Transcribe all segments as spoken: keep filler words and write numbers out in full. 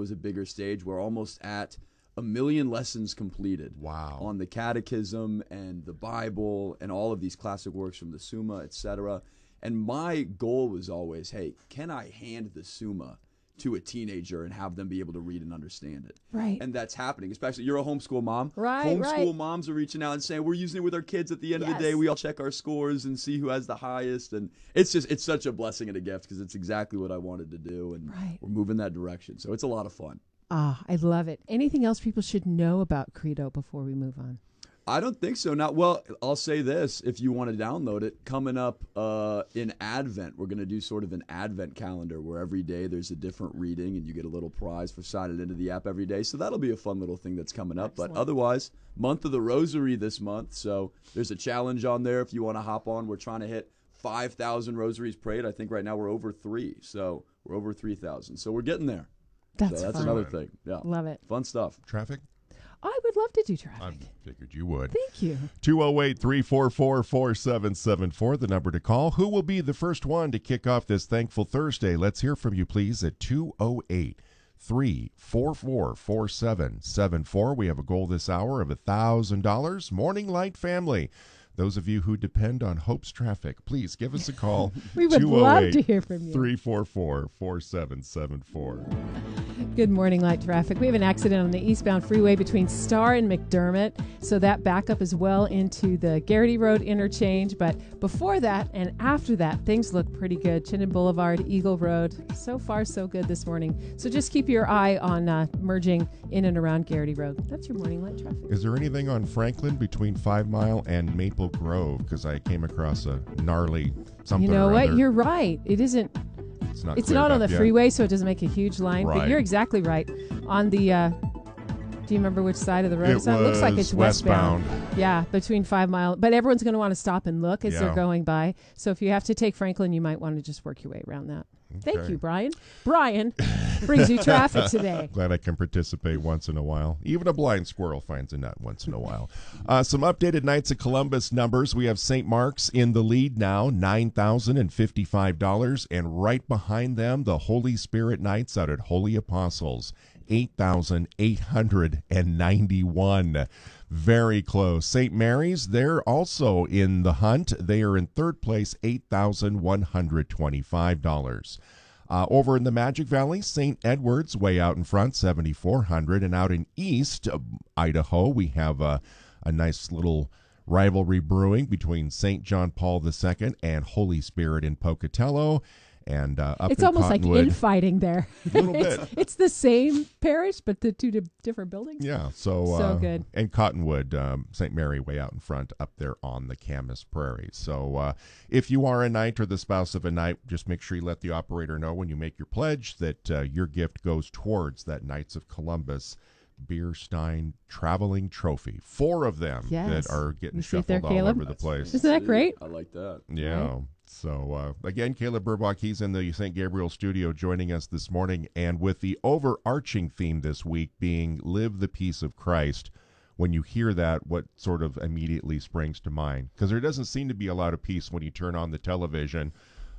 was a bigger stage. We're almost at a million lessons completed. Wow. On the Catechism and the Bible and all of these classic works from the Summa, et cetera. And my goal was always, hey, can I hand the Summa to a teenager and have them be able to read and understand it? Right. And that's happening, especially you're a homeschool mom. Right, Homeschool right. moms are reaching out and saying, we're using it with our kids. At the end Yes. of the day, we all check our scores and see who has the highest. And it's just, it's such a blessing and a gift because it's exactly what I wanted to do. And Right. we're moving that direction. So it's a lot of fun. Ah, I love it. Anything else people should know about Credo before we move on? I don't think so. Not well. I'll say this: if you want to download it, coming up uh, in Advent, we're going to do sort of an Advent calendar where every day there's a different reading, and you get a little prize for signing into the app every day. So that'll be a fun little thing that's coming up. Excellent. But otherwise, month of the Rosary this month. So there's a challenge on there if you want to hop on. We're trying to hit five thousand rosaries prayed. I think right now we're over three. So we're over three thousand. So we're getting there. That's so that's fun. another thing. Yeah, Love it. Fun stuff. Traffic? I would love to do traffic. I figured you would. Thank you. two oh eight, three four four, four seven seven four, the number to call. Who will be the first one to kick off this Thankful Thursday? Let's hear from you, please, at two oh eight, three four four, four seven seven four. We have a goal this hour of one thousand dollars. Morning Light family. Those of you who depend on Hope's Traffic, please give us a call. We would love to hear from you. three four four, four seven seven four. Good morning, Light Traffic. We have an accident on the eastbound freeway between Star and McDermott, so that backup is well into the Garrity Road interchange. But before that and after that, things look pretty good. Chittenden Boulevard, Eagle Road, so far so good this morning. So just keep your eye on uh, merging in and around Garrity Road. That's your morning Light Traffic. Is there anything on Franklin between Five Mile and Maple Grove? Because I came across a gnarly something. You know or what? other. You're right. It isn't. It's not, It's cleared not on up the yet. freeway, so it doesn't make a huge line. Right. But you're exactly right. On the, uh, do you remember which side of the road It it's on? It looks like was it's westbound. westbound. Yeah, between Five Mile. But everyone's going to want to stop and look as Yeah. they're going by. So if you have to take Franklin, you might want to just work your way around that. Thank Okay. you, Brian. Brian brings you traffic today. Glad I can participate once in a while. Even a blind squirrel finds a nut once in a while. Uh, some updated Knights of Columbus numbers. We have Saint Mark's in the lead now, nine thousand fifty-five dollars. And right behind them, the Holy Spirit Knights out at Holy Apostles, eight thousand eight hundred ninety-one dollars. Very close. Saint Mary's, they're also in the hunt. They are in third place, eight thousand one hundred twenty-five dollars. Uh, over in the Magic Valley, Saint Edward's way out in front, seven thousand four hundred dollars. And out in East uh, Idaho, we have a, a nice little rivalry brewing between Saint John Paul the Second and Holy Spirit in Pocatello. And uh, up It's in almost like Cottonwood, infighting there. a little it's, bit. it's the same parish, but the two di- different buildings. Yeah, so So uh, good. And Cottonwood, um, Saint Mary, way out in front, up there on the Camas Prairie. So uh, if you are a knight or the spouse of a knight, just make sure you let the operator know when you make your pledge that uh, your gift goes towards that Knights of Columbus Beer Stein traveling trophy. Four of them Yes. that are getting You see it there, shuffled all Caleb? over the place. Isn't that great? I like that. Yeah. Right. So, uh, again, Caleb Burbach, he's in the Saint Gabriel studio joining us this morning. And with the overarching theme this week being Live the Peace of Christ, when you hear that, what sort of immediately springs to mind? Because there doesn't seem to be a lot of peace when you turn on the television.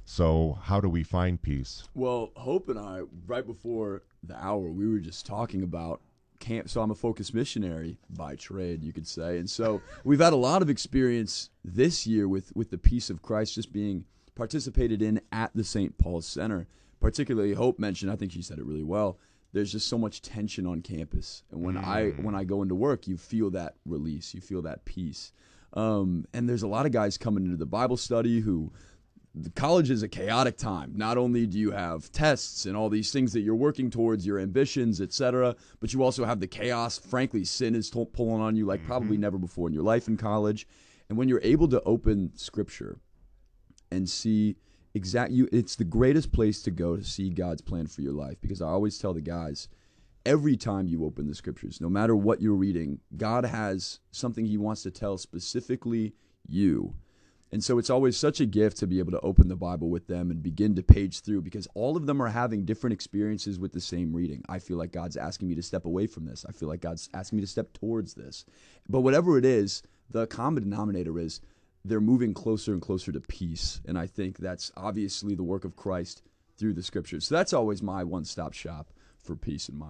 So how do we find peace? Well, Hope and I, right before the hour, we were just talking about camp. So I'm a focused missionary by trade, you could say. And so we've had a lot of experience this year with, with the peace of Christ just being participated in at the Saint Paul's Center. Particularly, Hope mentioned, I think she said it really well, there's just so much tension on campus. And when, mm. I, when I go into work, you feel that release. You feel that peace. Um, and there's a lot of guys coming into the Bible study who... The college is a chaotic time. Not only do you have tests and all these things that you're working towards, your ambitions, et cetera, but you also have the chaos. Frankly, sin is t- pulling on you like mm-hmm. probably never before in your life in college. And when you're able to open Scripture and see exact, you, it's the greatest place to go to see God's plan for your life. Because I always tell the guys, every time you open the Scriptures, no matter what you're reading, God has something He wants to tell specifically you. And so it's always such a gift to be able to open the Bible with them and begin to page through, because all of them are having different experiences with the same reading. I feel like God's asking me to step away from this. I feel like God's asking me to step towards this. But whatever it is, the common denominator is they're moving closer and closer to peace. And I think that's obviously the work of Christ through the Scriptures. So that's always my one-stop shop for peace in my